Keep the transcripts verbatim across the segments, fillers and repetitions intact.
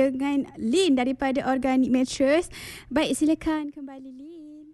dengan Lin daripada Organic Mattress. Baik, silakan kembali Lin.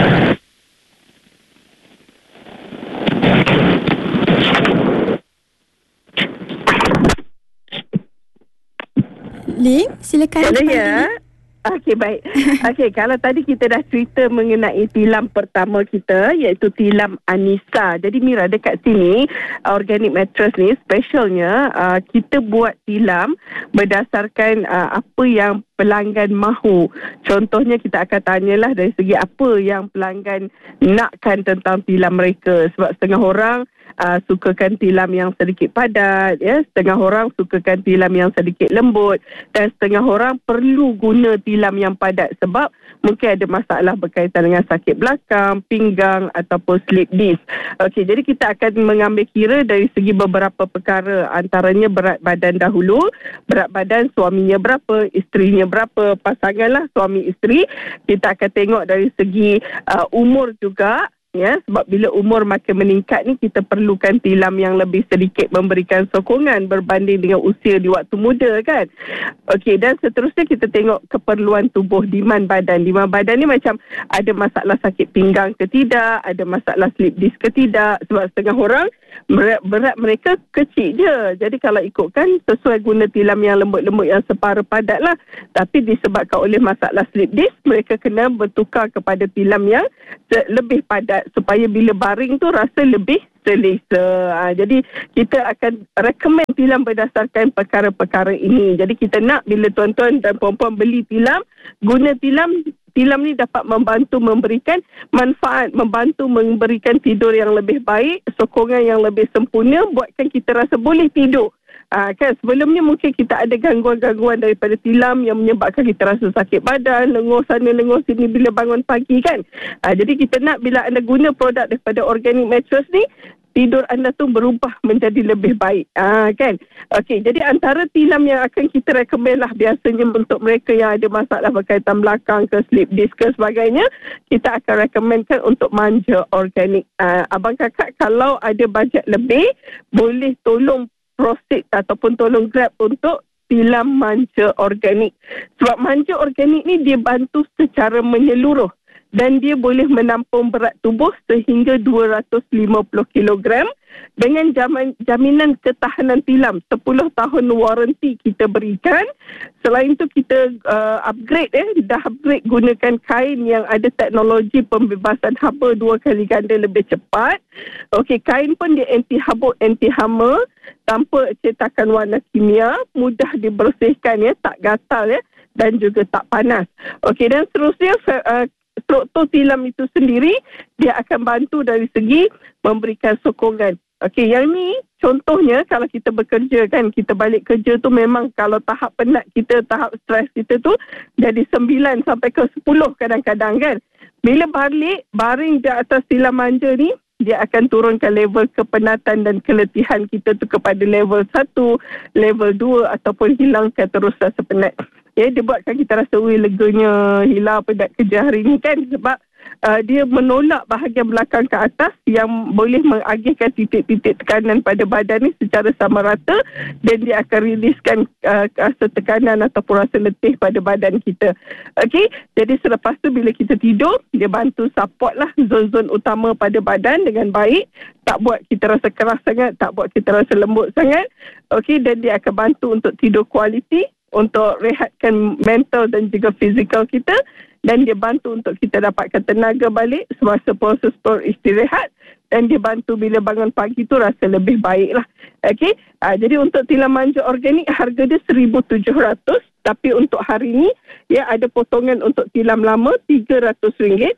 Lin, silakan Hello, kembali. ya. Okey, baik. Okey, kalau tadi kita dah cerita mengenai tilam pertama kita, iaitu tilam Anissa. Jadi Mira, dekat sini Organic Mattress ni specialnya uh, kita buat tilam berdasarkan uh, apa yang pelanggan mahu. Contohnya kita akan tanyalah dari segi apa yang pelanggan nakkan tentang tilam mereka. Sebab setengah orang Uh, sukakan tilam yang sedikit padat, ya, setengah orang sukakan tilam yang sedikit lembut, dan setengah orang perlu guna tilam yang padat sebab mungkin ada masalah berkaitan dengan sakit belakang, pinggang ataupun slip disc. Okey, jadi kita akan mengambil kira dari segi beberapa perkara, antaranya berat badan dahulu, berat badan suaminya berapa, isterinya berapa, pasanganlah suami isteri. Kita akan tengok dari segi uh, umur juga. Ya, sebab bila umur makin meningkat ni, kita perlukan tilam yang lebih sedikit memberikan sokongan berbanding dengan usia di waktu muda, kan. Okey, dan seterusnya kita tengok keperluan tubuh, demand badan. Demand badan ni macam ada masalah sakit pinggang ke tidak, ada masalah slip disc ke tidak. Sebab setengah orang berat, berat mereka kecil je. Jadi kalau ikutkan sesuai guna tilam yang lembut-lembut yang separa padat lah. Tapi disebabkan oleh masalah slip disc, mereka kena bertukar kepada tilam yang lebih padat supaya bila baring tu rasa lebih selesa. Ha, jadi kita akan recommend tilam berdasarkan perkara-perkara ini. Jadi kita nak bila tuan-tuan dan puan-puan beli tilam, guna tilam tilam ni dapat membantu memberikan manfaat, membantu memberikan tidur yang lebih baik, sokongan yang lebih sempurna, buatkan kita rasa boleh tidur. Ha, kan sebelumnya mungkin kita ada gangguan-gangguan daripada tilam yang menyebabkan kita rasa sakit badan, lenguh sana lenguh sini bila bangun pagi, kan. Ha, jadi kita nak bila anda guna produk daripada Organic Mattress ni, tidur anda tu berubah menjadi lebih baik, ha, kan. Okey, jadi antara tilam yang akan kita recommend lah biasanya untuk mereka yang ada masalah berkaitan belakang ke slip disc ke sebagainya, kita akan recommendkan untuk Manja Organic. Ha, abang kakak kalau ada bajet lebih, boleh tolong proceed ataupun tolong grab untuk tilam Manja Organic. Sebab Manja Organic ni dia bantu secara menyeluruh dan dia boleh menampung berat tubuh sehingga dua ratus lima puluh kilogram dengan jaman, jaminan ketahanan tilam sepuluh tahun waranti kita berikan. Selain tu kita uh, upgrade eh dah upgrade gunakan kain yang ada teknologi pembebasan haba dua kali ganda lebih cepat. Okey, kain pun dia anti habuk, anti hama, tanpa cetakan warna kimia, mudah dibersihkan, ya, tak gatal, ya, dan juga tak panas. Okey, dan seterusnya uh, struktur tilam itu sendiri dia akan bantu dari segi memberikan sokongan. Okey, yang ni contohnya kalau kita bekerja, kan, kita balik kerja tu memang kalau tahap penat kita, tahap stres kita tu jadi sembilan sampai ke sepuluh kadang-kadang, kan. Bila balik baring di atas tilam manja ni, dia akan turunkan level kepenatan dan keletihan kita tu kepada level satu, level dua ataupun hilangkan terus rasa penat. Ya, dia buatkan kita rasa, wih, leganya, hilang penat kerja hari ni, kan. Sebab uh, dia menolak bahagian belakang ke atas yang boleh mengagihkan titik-titik tekanan pada badan ni secara sama rata, dan dia akan riliskan uh, rasa tekanan ataupun rasa letih pada badan kita. Okey, jadi selepas tu bila kita tidur, dia bantu support lah zon-zon utama pada badan dengan baik, tak buat kita rasa keras sangat, tak buat kita rasa lembut sangat. Okey, dan dia akan bantu untuk tidur kualiti, untuk rehatkan mental dan juga fizikal kita, dan dia bantu untuk kita dapatkan tenaga balik semasa proses beristirahat, dan dia bantu bila bangun pagi tu rasa lebih baik lah. Okey, ha, jadi untuk tilam Manja Organic harga dia seribu tujuh ratus, tapi untuk hari ni ya ada potongan untuk tilam lama tiga ratus ringgit,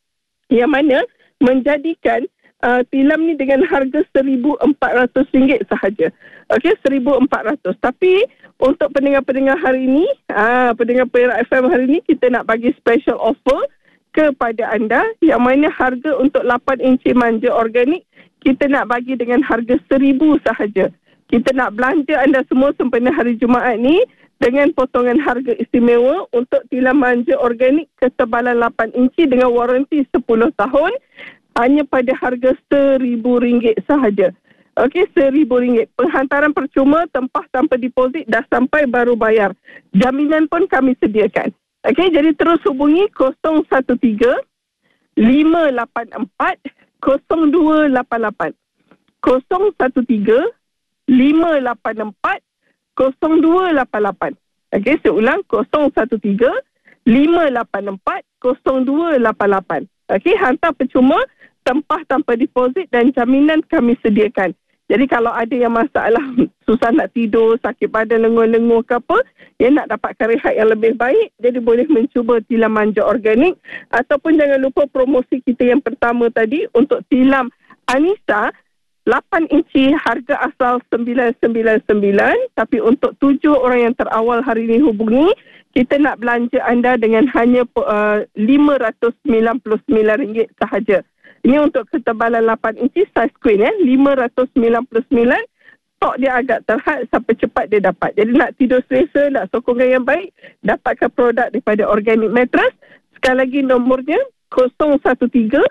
yang mana menjadikan Uh, tilam ni dengan harga seribu empat ratus ringgit sahaja. Okey, seribu empat ratus. Tapi untuk pendengar-pendengar hari ni, uh, pendengar-pendengar F M hari ni, kita nak bagi special offer kepada anda, yang mana harga untuk lapan inci Manja Organic kita nak bagi dengan harga seribu sahaja. Kita nak belanja anda semua sempena hari Jumaat ni dengan potongan harga istimewa untuk tilam Manja Organic ketebalan lapan inci dengan waranti sepuluh tahun, hanya pada harga seribu ringgit sahaja. Okey, seribu ringgit. Penghantaran percuma, tempah tanpa deposit, dah sampai baru bayar. Jaminan pun kami sediakan. Okey, jadi terus hubungi kosong satu tiga lima lapan empat kosong dua lapan lapan. kosong satu tiga lima lapan empat kosong dua lapan lapan. Okey, saya ulang kosong satu tiga lima lapan empat kosong dua lapan lapan. Okey, hantar percuma, tempah tanpa deposit dan jaminan kami sediakan. Jadi kalau ada yang masalah susah nak tidur, sakit badan, lenguh-lenguh ke apa, yang nak dapatkan rehat yang lebih baik, jadi boleh mencuba tilam manja organik. Ataupun jangan lupa promosi kita yang pertama tadi untuk tilam Anissa lapan inci, harga asal sembilan sembilan sembilan. Tapi untuk tujuh orang yang terawal hari ini hubungi, kita nak belanja anda dengan hanya uh, lima ratus sembilan puluh sembilan ringgit sahaja. Ini untuk ketebalan lapan inci saiz queen ya, lima ratus sembilan puluh sembilan. Stok dia agak terhad, sampai cepat dia dapat. Jadi nak tidur selesa, nak sokongan yang baik, dapatkan produk daripada Organic Mattress. Sekali lagi nomornya kosong satu tiga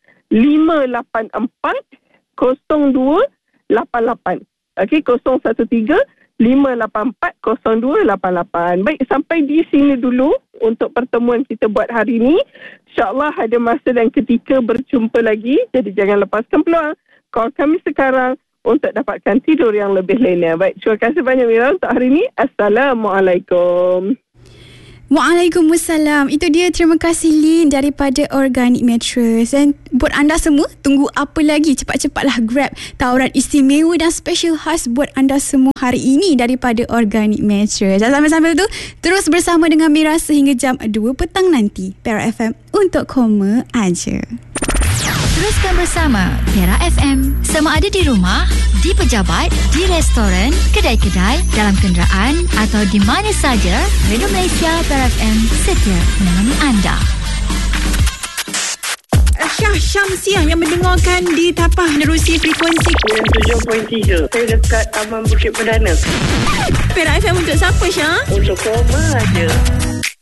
lima lapan empat kosong dua lapan lapan. Okey, kosong satu tiga lima lapan empat kosong dua lapan lapan. Baik, sampai di sini dulu untuk pertemuan kita buat hari ini. InsyaAllah ada masa dan ketika berjumpa lagi. Jadi jangan lepaskan peluang. Call kami sekarang untuk dapatkan tidur yang lebih lena. Baik, terima kasih banyak Mira untuk hari ini. Assalamualaikum. Waalaikumsalam. Itu dia, terima kasih Lynn daripada Organic Mattress. Dan buat anda semua, tunggu apa lagi? Cepat-cepatlah grab tawaran istimewa dan special khas buat anda semua hari ini daripada Organic Mattress. Dan sambil-sambil tu, terus bersama dengan Mira sehingga jam dua petang nanti. Perak F M untuk koma aja. Teruskan bersama Perak F M. Sama ada di rumah, di pejabat, di restoran, kedai-kedai, dalam kenderaan atau di mana saja, Radio Malaysia Perak F M setia menemani anda. Syah Syamsiah yang mendengarkan di tapah nerusi frekuensi sembilan puluh tujuh perpuluhan tiga. Saya dekat Taman Bukit Perdana. Perak F M untuk siapa, Syah? Untuk koma aja.